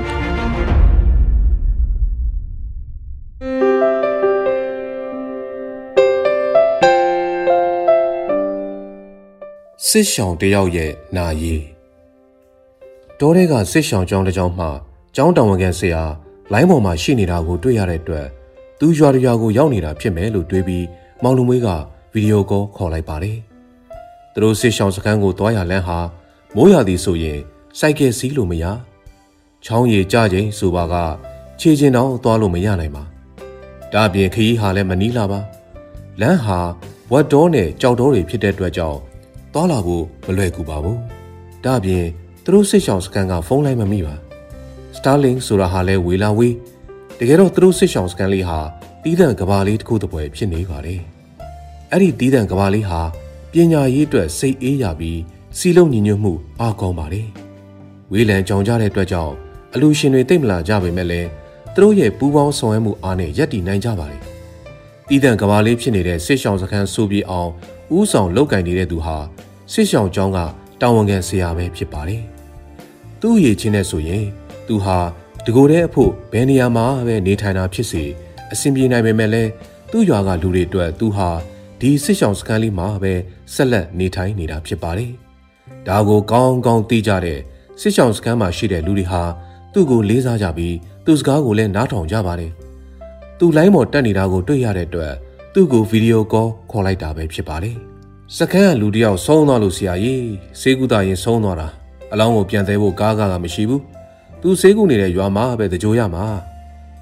စစ်ရှောင်တယောက်ရဲ့နာရီတောထဲကစစ်ရှောင်ကျောင်းတစ်ကျောင်းမှကျောင်းတောင်ဝန်ခံဆရာလိုင်းပေါ်မှာရှိနေတာကိုတွေ့ရတဲ့အတွက်သူရွာရွာကိုရောက်နေတာဖြစ်မယ်လို့တွေးပြီးမောင်လူမွေးကဗီဒီယိုကောခေါ်လိုက်ပါတယ်။သူတို့စစ်ရှောင်စခန်းကိုတွားရလမ်းဟာမိုးရသည်ဆိုရင်စိုက်ကယ်စီးလို့မရချောင်းရည်ကြချိန်ဆိုပါကခြေကျင်တော့တွားလို့မရနိုင်ပါဒါအပြင်ခရီးဟာလည်းမနီးလာပါလမ်းဟာဝတ်တော်နဲ့ကြောက်တော်တွေဖြစ်တဲ့အတွက်ကြောင့်တွားလာဖို့မလွယ်ကူပါဘူးဒါအပြင်သူတို့စစ်ရှောင်စခန်းကဖုန်းလိုက်မမိပါ Starlink ဆိုတာဟာလဲဝေလာဝေးတကယ်တော့သူတို့စစ်ရှောင်စခန်းလေးဟာတီးတန့်ကဘာလေးတစ်ခုတစ်ပွဲဖြစ်နေပါတယ်အဲ့ဒီတီးတန့်ကဘာလေးဟာပညာရေးအတွက်စိတ်အေးရပြီးစီလုံးညီညွတ်မှုအားကောင်းပါတယ်ဝေးလံကြောင်ကြတဲ့အတွက်ကြောင့်အလူရှင်တွေတိတ်မလာကြပေမဲ့လည်းသူတို့ရဲ့ပူးပေါင်းဆောင်ရွက်မှုအားနဲ့ရပ်တည်နိုင်ကြပါတယ်တီးတန့်ကဘာလေးဖြစ်နေတဲ့စစ်ရှောင်စခန်းဆိုပြီးအောင်ဦးဆောင်လောက်ကင်နေတဲ့သူဟာစစ်ရှောင်ကျောင်းကတာဝန်ခံဆရာပဲဖြစ်ပါတယ်သူ့ရည်ချင်းနဲ့ဆိုရင်သူဟာတကိုယ်တည်းအဖို့ဘယ်နေရာမှာပဲနေထိုင်တာဖြစ်စေအဆင်ပြေနိုင်ပေမဲ့လည်းသူ့ရွာကလူတွေအတွက်သူဟာဒီစစ်ရှောင်စခန်းလေးမှာပဲဆက်လက်နေထိုင်နေတာဖြစ်ပါတယ်ဒါကိုကောင်းကောင်းသိကြတဲ့စစ်ရှောင်စခန်းမှာရှိတဲ့လူတွေဟာသူ့ကိုလေးစားကြပြီးသူ့စကားကိုလည်းနားထောင်ကြပါတယ်သူလိုင်းပေါ်တက်နေတာကိုတွေ့ရတဲ့အတွက်သူ့ကိုဗီဒီယိုကောခေါ်လိုက်တာပဲဖြစ်ပါတယ်စခန်းကလူတယောက်ဆုံးသွားလို့ဆရာကြီးဆေးကုသရင်ဆုံးသွားတာအလောင်းကိုပြန်သေးဖို့ကားကားကမရှိဘူးသူဆေးကုနေတဲ့ရွာမှာပဲတကြိုရမှာ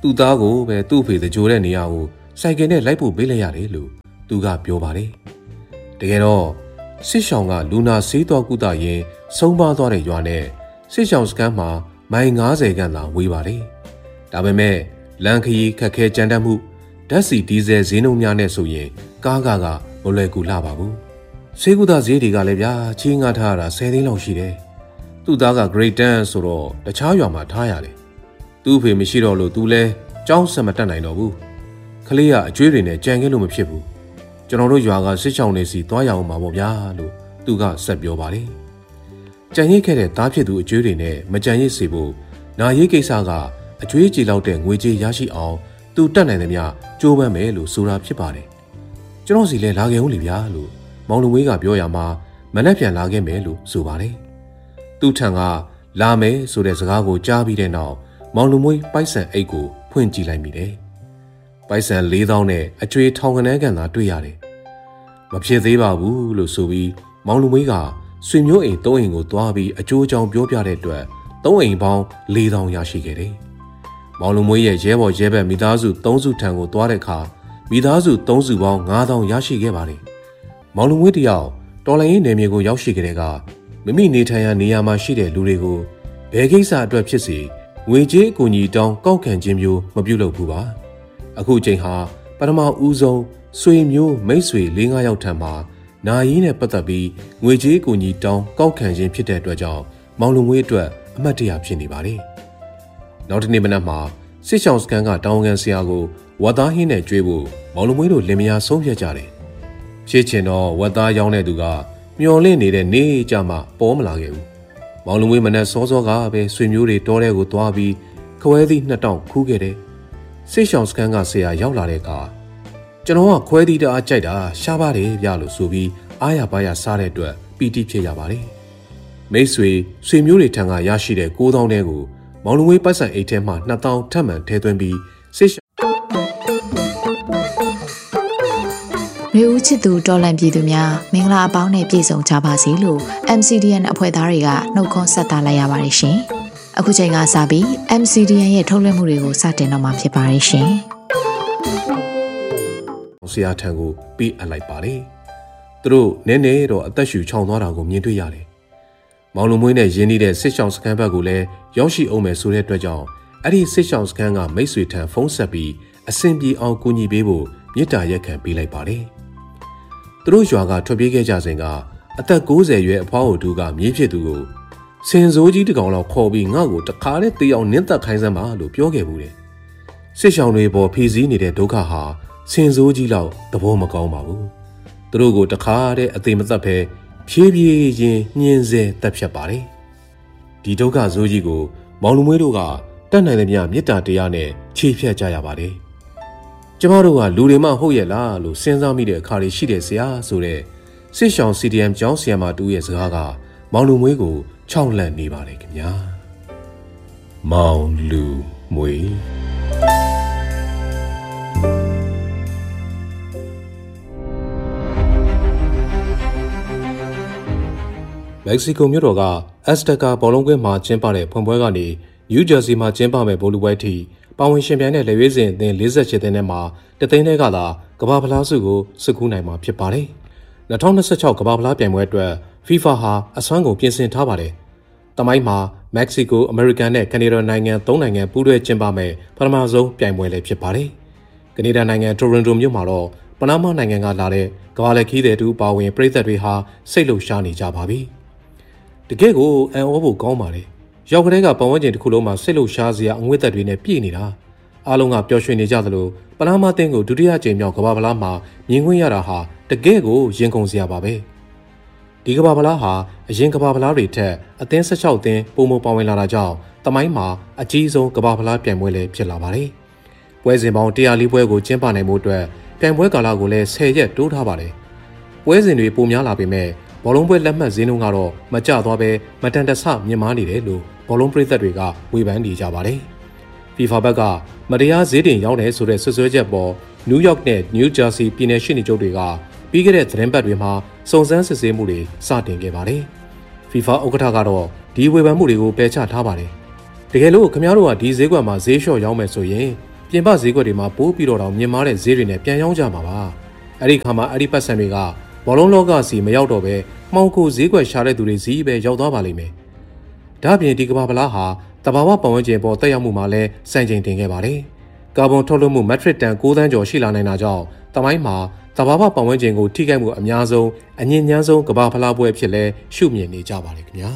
သူ့သားကိုပဲသူ့ဖေတကြိုတဲ့နေရာကိုစိုက်ကယ်နဲ့လိုက်ဖို့ပေးလိုက်ရတယ်လို့သူကပြောပါတယ်တကယ်တော့စစ်ရှောင်းကလူနာဆေးတော်ကုသရင်ဆုံးပါသွားတဲ့ရွာနဲ့စစ်ရှောင်းစခန်းမှာမိုင်ငါးဆယ်ခန့်သာဝေးပါတယ်ဒါပေမဲ့လမ်းခရီးခက်ခဲကြမ်းတမ်းမှုဓာတ်ဆီဒီဇယ်ဈေးနှုန်းများနဲ့ဆိုရင်ကားကားကမလွယ်ကူလှပါဘူးဆေးကုသဈေးတွေကလည်းဗျာချီးငှားထားရတာဆယ်သိန်းလောက်ရှိတယ်သူ့သားက Grade ten ဆိုတော့တခြားရွာမှာထားရတယ်သူ့ဖေမရှိတော့လို့သူလဲကြောင်းဆက်မတက်နိုင်တော့ဘူးခလေးကအကျွေးတွေနဲ့ကြံခဲ့လို့မဖြစ်ဘူးကျွန်တော်တို့ရွာကစစ်ချောင်းနေစီသွားရအောင်ပါပေါ့ဗျာလို့သူကဆက်ပြောပါတယ်ကြံရိတ်ခဲ့တဲ့သားဖြစ်သူအကျွေးတွေနဲ့မကြံရိတ်စေဖို့နာရေးကိစ္စကအကျွေးကြေလောက်တဲ့ငွေကြေးရရှိအောင်သူတက်နိုင်သမျှကြိုးပမ်းမယ်လို့ဆိုတာဖြစ်ပါတယ်ကျွန်တော်စီလဲလာခဲ့ဦးလေဗျာလို့မောင်လူမွေးကပြောရမှာမနှက်ပြန်လာခဲ့မယ်လို့ဆိုပါတယ်သူ့ထံကလာမယ်ဆိုတဲ့စကားကိုကြားပြီးတဲ့နောက်မောင်လူမွေးပိုက်ဆံအိတ်ကိုဖွင့်ကြည့်လိုက်မိတယ်ပိုက်ဆံလေးသောင်းနဲ့အကျွေးထောင်ကနန်းကန်သာတွေ့ရတယ်မဖြစ်သေးပါဘူးလို့ဆိုပြီးမောင်လူမွေးကဆွေမျိုးအိမ်သုံးအိမ်ကိုသွားပြီးအကျိုးအကြောင်းပြောပြတဲ့အတွက်သုံးအိမ်ပေါင်းလေးသောင်းရရှိခဲ့တယ်မောင်လူမွေးရဲ့ရဲဘော်ရဲဘက်မိသားစုသုံးစုထံကိုသွားတဲ့အခါမိသားစုသုံးစုပေါင်းငါးသောင်းရရှိခဲ့ပါတယ်မောင်လူမွေးတယောက်တော်လိုင်းရေးနယ်မြေကိုရောက်ရှိကြတဲ့ကမိမိနေထိုင်ရာနေရာမှာရှိတဲ့လူတွေကိုဘယ်ကိစ္စအတွက်ဖြစ်စေငွေကြေးအကူအညီတောင်းကောက်ခံခြင်းမျိုးမပြုလုပ်ဘူးပါအခုချိန်ဟာပထမဦးဆုံးဆွေမျိုးမိတ်ဆွေ၄-၅ယောက်ထံမှာနာယီနဲ့ပတ်သက်ပြီးငွေကြေးအကူအညီတောင်းကောက်ခံခြင်းဖြစ်တဲ့အတွက်ကြောင့်မောင်လူမွေးအတွက်အမှတ်တရဖြစ်နေပါတယ်နောက်တစ်နေ့မနက်မှာစစ်ဆောင်စကန်ကတောင်းကန်ဆရာကိုဝတ်သားဟင်းနဲ့ကြွေးဖို့မောင်လူမွေးတို့လင်မယားဆုံးဖြတ်ကြတယ်ဖြစ်ချင်တော့ဝတ်သားရောင်းတဲ့သူကမျော်လင့်နေတဲ့နေကြမှာပေါ်မလာခဲ့ဘူးမောင်လူမွေးမနဲ့စောစောကပဲဆွေမျိုးတွေတောထဲကိုသွားပြီးခွဲသီးနှစ်တောင်ခူးခဲ့တယ်စစ်ဆောင်စကန်ကဆရာရောက်လာတဲ့အခါကျွန်တော်ကခွဲသီးတအားကြိုက်တာရှားပါတယ်ဗျလို့ဆိုပြီးအားရပါးရစားတဲ့အတွက်ပီတိဖြစ်ရပါတယ်မိတ်ဆွေဆွေမျိုးတွေထံကရရှိတဲ့ကိုးသောင်းတဲကိုမောင်လူမွေးပိုက်ဆံအိတ်ထဲမှာနှစ်သောင်းထပ်မံထည့်သွင်းပြီးစစ်ရေဦးချစ်သူတော်လန်ပြည်သူများမင်္ဂလာအပေါင်းနဲ့ပြည့်စုံကြပါစေလို့ M C D N အဖွဲ့သားတွေကနှုတ်ခွန်းဆက်တာလိုက်ရပါတယ်ရှင်။အခုချိန်ကစပြီး M C D N ရဲ့ထုတ်လွှင့်မှုတွေကိုစတင်တော့မှာဖြစ်ပါတယ်ရှင်။ဆရာထံကိုပေးအပ်လိုက်ပါတယ်။သူတို့နည်းနည်းတော့အသက်ရှူချောင်သွားတာကိုမြင်တွေ့ရတယ်။မောင်လူမွေးနဲ့ရင်းနှီးတဲ့စစ်ဆောင်စခန်းဘက်ကိုလည်းရောက်ရှိအောင်မယ်ဆိုတဲ့အတွက်ကြောင့်အဲ့ဒီစစ်ဆောင်စခန်းကမိတ်ဆွေထံဖုန်းဆက်ပြီးအဆင်ပြေအောင်ကူညီပေးဖို့မေတ္တာရက်ခံပေးလိုက်ပါတယ်။သူတို့ရွာကထွက်ပြေးခဲ့ကြစဉ်ကအသက်ကိုးဆယ်ရွယ်အဖွားအိုတူကမြေးဖြစ်သူကိုစင်စိုးကြီးတကောင်လောက်ခေါ်ပြီးငါ့ကိုတခါတည်းတေးအောင်နင်းသက်ခိုင်းစမ်းပါလို့ပြောခဲ့ဘူးတယ်။စစ်ဆောင်တွေပေါ်ဖီစည်းနေတဲ့ဒုက္ခဟာစင်စိုးကြီးလောက်သဘောမကောင်းပါဘူး။သူတို့ကိုတခါတည်းအသေးမသက်ပဲဖြည်းဖြည်းချင်းညှင်းဆဲတက်ဖြတ်ပါတယ်။ဒီဒုက္ခဆိုးကြီးကိုမောင်လူမွေးတို့ကတတ်နိုင်တဲ့မြတ်မေတ္တာတရားနဲ့ခြေဖြတ်ကြရပါတယ်။ကျမတို့ကလူတွေမှဟုတ်ရဲ့လားလို့စဉ်းစားမိတဲ့အခါတွေရှိတယ်ဆရာဆိုတဲ့စစ်ရှောင်း C D M ကျောင်းဆရာမတူရဲ့စကားကမောင်လူမွေးကိုခြောက်လန့်နေပါတယ်ခင်ဗျာမောင်လူမွေးမက္ကဆီကိုမြို့တော်ကအက်စတကာဘောလုံးကွင်းမှာကျင်းပတဲ့ဖွင့်ပွဲကနေနယူးဂျာစီမှာကျင်းပမဲ့ဘောလုံးပွဲထိပါဝင်ရှင်ပြိုင်တဲ့လက်ရွေးစင်အသင်း၄၈သင်းထဲမှာတသိန်းထဲကသာကမ္ဘာဖလားဆုကိုစုကူးနိုင်မှာဖြစ်ပါတယ်။၂၀၂၆ကမ္ဘာဖလားပြိုင်ပွဲအတွက် FIFA ဟာအစွမ်းကုန်ပြင်ဆင်ထားပါတယ်။တမိုင်းမှာမက္ကဆီကို၊အမေရိကန်နဲ့ကနေဒါနိုင်ငံသုံးနိုင်ငံပူးတွဲကျင်းပမဲ့ပထမဆုံးပြိုင်ပွဲလည်းဖြစ်ပါတယ်။ကနေဒါနိုင်ငံတိုရွန်တိုမြို့မှာတော့ပနားမားနိုင်ငံကလာတဲ့ကမ္ဘာလက်ခီးသည်တူပါဝင်ပြည်သက်တွေဟာစိတ်လှုပ်ရှားနေကြပါပြီ။တကယ့်ကိုအံ့ဩဖို့ကောင်းပါတယ်။ရောက်ကလေးကပတ်ဝန်းကျင်တစ်ခုလုံးမှာစိတ်လှုပ်ရှားစရာအငွေ့သက်တွေနဲ့ပြည့်နေတာအားလုံးကပျော်ရွှင်နေကြသလိုပနားမားတင်းကိုဒုတိယကြိမ်မြောက်ကမ္ဘာဖလားမှာမြင်ခွင့်ရတာဟာတကယ့်ကိုရင်ကုန်စရာပါပဲဒီကမ္ဘာဖလားဟာအရင်ကမ္ဘာဖလားတွေထက်အသင်း၁၆သင်းပုံမပါဝင်လာတာကြောင့်တမိုင်းမှာအကြီးဆုံးကမ္ဘာဖလားပြိုင်ပွဲလည်းဖြစ်လာပါတယ်ပွဲစဉ်ပေါင်း၁၀၄ပွဲကိုကျင်းပနိုင်မှုအတွက်ပြိုင်ပွဲကာလကိုလည်း၁၀ရက်တိုးထားပါတယ်ပွဲစဉ်တွေပိုများလာပေမဲ့ဘောလုံးပွဲလက်မှတ်ဈေးနှုန်းကတော့မကျသွားပဲမတန်တဆမြင့်မားနေတယ်လို့ဘောလုံးပရိသတ်တွေကဝေဖန်နေကြပါတယ်FIFA ဘက်ကမတရားဈေးတင်ရောက်တယ်ဆိုတဲ့ဆွဆွဲချက်ပေါ်နယူးယောက်နဲ့နယူးဂျာစီပြည်နယ်ရှိနေချုပ်တွေကပြီးခဲ့တဲ့သတင်းပတ်တွေမှာစုံစမ်းစစ်ဆေးမှုတွေစတင်ခဲ့ပါတယ်။ FIFA ဥက္ကဋ္ဌကတော့ဒီဝေဖန်မှုတွေကိုပယ်ချထားပါတယ်။တကယ်လို့ခင်ဗျားတို့ကဒီဈေးကွက်မှာဈေးလျှော့ရောင်းမယ်ဆိုရင်ပြင်ပဈေးကွက်တွေမှာပိုးပြီးတော့မြင်မာတဲ့ဈေးတွေနဲ့ပြန်ရောင်းကြမှာပါအဲ့ဒီခါမှာအဲ့ဒီပတ်စံတွေကဘောလုံးလောကစီမရောက်တော့ပဲမှောင်ခိုဈေးကွက်ရှာတဲ့သူတွေစီပဲရောက်သွားပါလိမ့်မယ်ဒါ့အပြင်ဒီကမ္ဘာဗလားဟာတဘာဝပတ်ဝန်းကျင်ပေါ်တက်ရောက်မှုမှာလည်းစံချိန်တင်ခဲ့ပါတယ်ကာဗွန်ထုတ်လွှတ်မှုမက်ထရစ်တန်၉သန်းကျော်ရှိလာနိုင်တာကြောင့်တမိုင်းမှာတဘာဝပတ်ဝန်းကျင်ကိုထိခိုက်မှုအများဆုံးအငြင်းညမ်းဆုံးကမ္ဘာဖလားပွဲဖြစ်လဲရှုမြင်နေကြပါလေခင်ဗျာ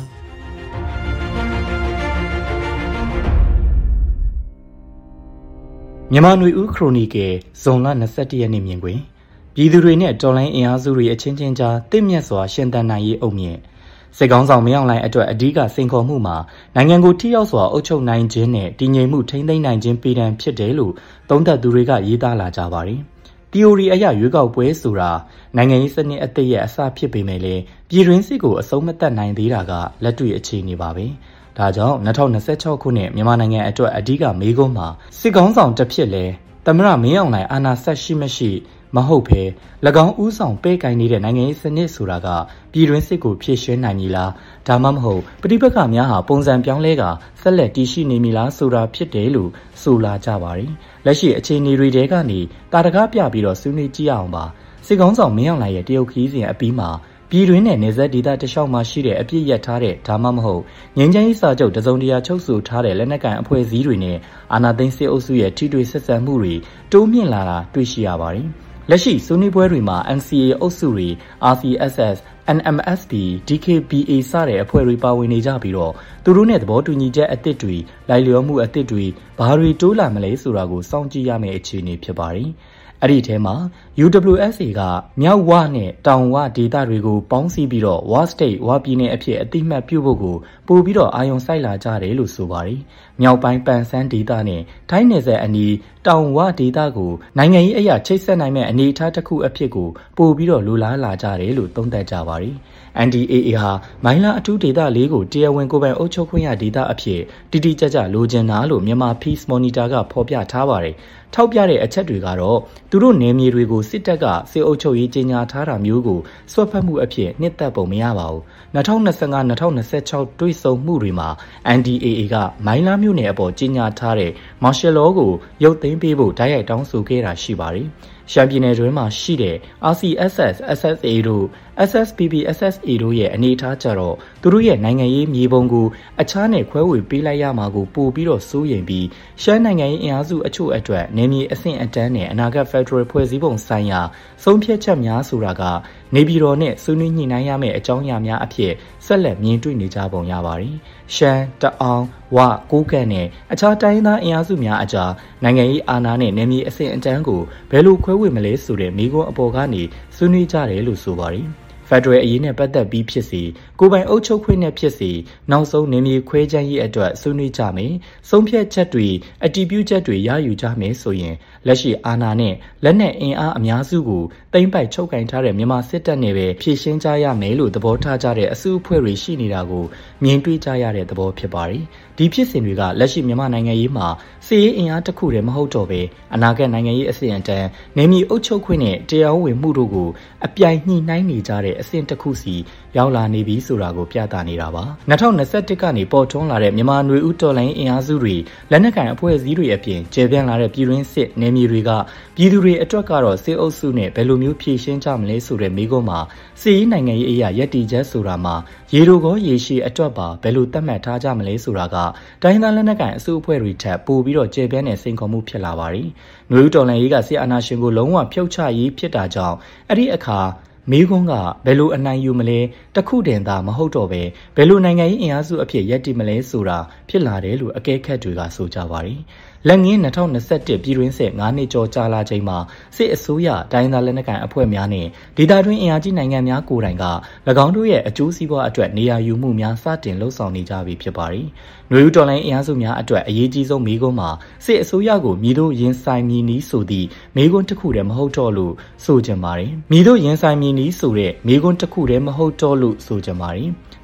မြန်မာနွေဦးခရိုနီကယ်ဇွန်လ၂၁ရက်နေ့မြင်ကွင်းပြည်သူတွေနဲ့တော်လိုင်းအင်အားစုတွေအချင်းချင်းကြားတင့်မြတ်စွာရှင်သန်နိုင်ရေးအုပ်မြင့်စစ်ကောင်းဆောင်မင်းအောင်လှိုင်အတွက်အဓိကစိန်ခေါ်မှုမှာနိုင်ငံကိုထိရောက်စွာအုပ်ချုပ်နိုင်ခြင်းနဲ့တည်ငြိမ်မှုထိန်းသိမ်းနိုင်ခြင်းပေတံဖြစ်တယ်လို့သုံးသပ်သူတွေကရေးသားလာကြပါတယ်။ theory အရရွေးကောက်ပွဲဆိုတာနိုင်ငံရေးစနစ်အသစ်ရဲ့အစဖြစ်ပေမဲ့လည်းပြည်တွင်းစစ်ကိုအဆုံးမသတ်နိုင်သေးတာကလက်တွေ့အခြေအနေပါပဲ။ဒါကြောင့်၂၀၂၆ခုနှစ်မြန်မာနိုင်ငံအတွက်အဓိကမေးခွန်းမှာစစ်ကောင်းဆောင်တစ်ဖြစ်လဲသမ္မတမင်းအောင်လှိုင်အာဏာဆက်ရှိမရှိမဟုတ်ဘဲ၎င်းဦးဆောင်ပဲ့ကိုင်နေတဲ့နိုင်ငံရေးစနစ်ဆိုတာကပြည်တွင်းစစ်ကိုဖြည့်ရှင်းနိုင်မည်လားဒါမှမဟုတ်ပဋိပက္ခများဟာပုံစံပြောင်းလဲကဆက်လက်တည်ရှိနေမည်လားဆိုတာဖြစ်တယ်လို့ဆိုလာကြပါတယ်လက်ရှိအခြေအနေတွေတဲကနေတာတကားပြပြီးတော့ဆွေးနွေးကြည့်အောင်ပါစစ်ကောင်းဆောင်မင်းအောင်လှိုင်ရဲ့တရုတ်ခီးစဉ်အပြီးမှာပြည်တွင်းနဲ့နေဆက်ဒေသတလျှောက်မှာရှိတဲ့အပြစ်ရထားတဲ့ဒါမှမဟုတ်ငြိမ်းချမ်းရေးစာချုပ်တစုံတရာချုပ်ဆိုထားတဲ့လက်နက်ကိုင်အဖွဲ့အစည်းတွေနဲ့အာဏာသိမ်းစစ်အုပ်စုရဲ့ထိတွေ့ဆက်ဆံမှုတွေတိုးမြင့်လာတာတွေ့ရှိရပါတယ်လက်ရှိဆွေးနွေးပွဲတွေမှာ N C A အုပ်စုတွေ R C S S N M S B D K B A စတဲ့အဖွဲ့တွေပါဝင်နေကြပြီးတော့သူတို့နဲ့သဘောတူညီချက်အသစ်တွေလိုက်လျောမှုအသစ်တွေဘာတွေတိုးလာမလဲဆိုတာကိုစောင့်ကြည့်ရမယ့်အခြေအနေဖြစ်ပါတယ်အဲ့ဒီထဲမှာ U W S A ကမြောက်ဝနဲ့တောင်ဝဒေသတွေကိုပေါင်းစည်းပြီးတော့ Wa State ဝပြည်နယ်အဖြစ်အတိမတ်ပြုဖို့ကိုပို့ပြီးတော့အာရုံစိုက်လာကြတယ်လို့ဆိုပါတယ်။မြောက်ပိုင်းပန်ဆန်းဒေသနဲ့ထိုင်းနယ်စပ်အနီးတောင်ဝဒေသကိုနိုင်ငံရေးအရာချိတ်ဆက်နိုင်မဲ့အနေအထားတစ်ခုအဖြစ်ကိုပို့ပြီးတော့လိုလားလာကြတယ်လို့သုံးသပ်ကြပါတယ်။ N D A A ဟာမိုင်းလာအထူးဒေသလေးကိုတရားဝင်ကိုယ်ပိုင်အုပ်ချုပ်ခွင့်ရဒေသအဖြစ်တိတိကျကျလိုချင်တာလို့မြန်မာ Peace Monitor ကဖော်ပြထားပါတယ်။ထောက်ပြတဲ့အချက်တွေကတော့သူတို့နယ်မြေတွေကိုစစ်တပ်ကစစ်အုပ်ချုပ်ရေးကြီးညာထားတာမျိုးကိုစွက်ဖက်မှုအဖြစ်နှစ်သက်ပုံမရပါဘူး။၂၀၂၅ ၂၀၂၆တွေ့ဆုံမှုတွေမှာ N D A A ကမိုင်းလာမြို့နယ်အပေါ်ကြီးညာထားတဲ့ Martial Law ကိုရုပ်သိမ်းပေးဖို့တိုက်ရိုက်တောင်းဆိုခဲ့တာရှိပါတယ်။ရှမ်းပြည်နယ်တွင်းမှာရှိတဲ့ R C S S S S A တို့ S S B B S S A တို့ရဲ့အနေအထားကြတော့သူတို့ရဲ့နိုင်ငံရေးမြေပုံကိုအခြားနဲ့ခွဲဝေပေးလိုက်ရမှာကိုပို့ပြီးတော့စိုးရိမ်ပြီးရှမ်းနိုင်ငံရေးအင်အားစုအချို့အတွက်နေမြေအဆင့်အတန်းနဲ့အနာဂတ်ဖက်ဒရယ်ဖွဲ့စည်းပုံဆိုင်ရာဆုံးဖြတ်ချက်များဆိုတာကနေပြည်တော်နဲ့ဆွေးနွေးညှိနှိုင်းရမယ့်အကြောင်းအရာများအဖြစ်ဆက်လက်မြင်တွေ့နေကြပုံရပါတယ်။ရှမ်းတအောင်ဝကိုးကန့်နဲ့အခြားတိုင်းသားအင်အားစုများအကြားနိုင်ငံရေးအာဏာနဲ့နေမြေအဆင့်အတန်းကိုဘယ်လိုခွဲဝေမလဲဆိုတဲ့မိကွန်းအပေါ်ကနေဆွေးနွေးကြတယ်လို့ဆိုပါတယ်။ဖက်ဒရယ်အရေးနဲ့ပတ်သက်ပြီးဖြစ်စီကိုပိုင်အုပ်ချုပ်ခွင့်နဲ့ဖြစ်စီနောက်ဆုံးနေမြေခွဲခြမ်းရေးအတွက်ဆွေးနွေးကြမယ်ဆုံးဖြတ်ချက်တွေအတည်ပြုချက်တွေရယူကြမယ်ဆိုရင်လက်ရှိအာဏာနဲ့လက်နက်အင်အားအများစုကိုသိမ်းပိုက်ချုပ်ကင်ထားတဲ့မြန်မာစစ်တပ်နဲ့ပဲဖြည့်ရှင်းကြရမယ်လို့သဘောထားကြတဲ့အစုအဖွဲ့တွေရှိနေတာကိုမြင်တွေ့ကြရတဲ့သဘောဖြစ်ပါတယ်ဒီဖြစ်စဉ်တွေကလက်ရှိမြန်မာနိုင်ငံရေးမှာစစ်ရေးအင်အားတစ်ခုတည်းမဟုတ်တော့ပဲအနာဂတ်နိုင်ငံရေးအစဉ်အတန်းနေမြေအုပ်ချုပ်ခွင့်နဲ့တရားဝင်မှုတို့ကိုအပြိုင်ညှိနှိုင်းနေကြတဲ့အဆင့်တစ်ခုစီရောက်လာနေပြီဆိုတာကိုပြသနေတာပါ၂၀၂၁ကနေပေါ်ထွန်းလာတဲ့မြန်မာနွေဦးတော်လှန်ရေးအင်အားစုတွေလက်နက်ကိုင်အဖွဲ့အစည်းတွေအပြင်ကျေပြန့်လာတဲ့ပြည်တွင်းစစ်နေမြေတွေကပြည်သူတွေအတွက်ကတော့စစ်အုပ်စုနဲ့ဘယ်လိုမျိုးဖြည့်ရှင်းကြမလဲဆိုတဲ့မိကုံးမှာစစ်ရေးနိုင်ငံရေးအရာရည်တည်ချက်ဆိုတာမှာရေတိုကောရေရှည်အတွက်ပါဘယ်လိုသတ်မှတ်ထားကြမလဲဆိုတာကတိုင်းသားလက်နက်ကိုင်အစုအဖွဲ့တွေထပ်ပို့ပြီးတော့ကျေပြန့်တဲ့စိန်ခေါ်မှုဖြစ်လာပါတယ်နွေဦးတော်လှန်ရေးကစစ်အာဏာရှင်ကိုလုံးဝဖြုတ်ချရေးဖြစ်တာကြောင့်အဲ့ဒီအခါမိကွန်းကဘယ်လိုအနိုင်ယူမလဲတခုတင်သာမဟုတ်တော့ပဲဘယ်လိုနိုင်ငံရေးအင်အားစုအဖြစ်ရပ်တည်မလဲဆိုတာဖြစ်လာတယ်လို့အကဲခတ်တွေကဆိုကြပါတယ်လက်ငင်း၂၀၂၁ပြည်တွင်းစစ်၅နှစ်ကျော်ကြာလာချိန်မှာစစ်အစိုးရတိုင်းသားလက်နက်ကိုင်အဖွဲ့များနဲ့ဒေသတွင်းအင်အားကြီးနိုင်ငံများကိုယ်တိုင်က၎င်းတို့ရဲ့အကျိုးစီးပွားအတွက်နေရာယူမှုများစတင်လှုပ်ဆောင်နေကြပြီဖြစ်ပါတယ်။နွေဦးတော်လှန်ရေးအင်အားစုများအတွက်အရေးကြီးဆုံးမိကွန်းမှာစစ်အစိုးရကိုမြည်တို့ရင်ဆိုင်မည်နည်းဆိုသည့်မိကွန်းတစ်ခုတည်းမဟုတ်တော့လို့ဆိုကြပါတယ်။မြည်တို့ရင်ဆိုင်မည်နည်းဆိုတဲ့မိကွန်းတစ်ခုတည်းမဟုတ်တော့လို့ဆိုကြပါတယ်။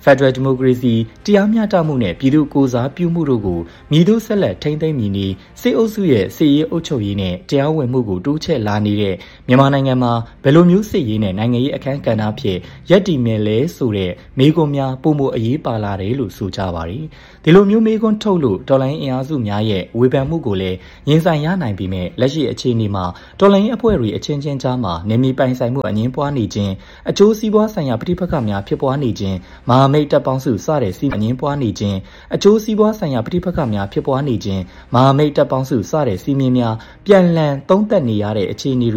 Federal Democracy တရားမျှတမှုနဲ့ပြည်သူ့ကိုယ်စားပြုမှုတို့ကိုမြည်သူဆက်လက်ထိန်းသိမ်းမိနေစစ်အုပ်စုရဲ့စစ်ရေးအုပ်ချုပ်ရေးနဲ့တရားဝင်မှုကိုတိုးချဲ့လာနေတဲ့မြန်မာနိုင်ငံမှာဘယ်လိုမျိုးစစ်ရေးနဲ့နိုင်ငံရေးအခမ်းကဏ္ဍဖြစ်ရပ်တည်မယ်လဲဆိုတဲ့မေးခွန်းများပုံမှုအရေးပါလာတယ်လို့ဆိုကြပါတယ်ဒီလိုမျိုးမေးခွန်းထုတ်လို့တော်လိုင်းအင်အားစုများရဲ့ဝေဖန်မှုကိုလည်းရင်ဆိုင်ရနိုင်ပြီးမဲ့လက်ရှိအခြေအနေမှာတော်လိုင်းအဖွဲ့တွေအချင်းချင်းကြားမှာနေမီပိုင်ဆိုင်မှုအငင်းပွားနေခြင်းအကျိုးစီးပွားဆိုင်ရာပဋိပက္ခများဖြစ်ပွားနေခြင်းမဟာမိတ်တပ်ပေါင်းစုစတဲ့စီးအငင်းပွားနေခြင်းအကျိုးစီးပွားဆိုင်ရာပဋိပက္ခများဖြစ်ပွားနေခြင်းမဟာမိတ်တပ်ပေါင်းစုစတဲ့စီးမင်းများပြန်လည်သုံးသပ်နေရတဲ့အခြေအနေ